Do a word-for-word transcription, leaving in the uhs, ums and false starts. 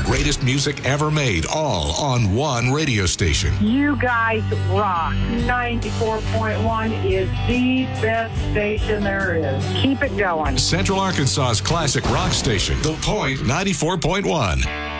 greatest music ever made, all on one radio station. You guys rock. ninety-four point one is the best station there is. Keep it going. Central Arkansas's classic rock station, The Point ninety-four point one.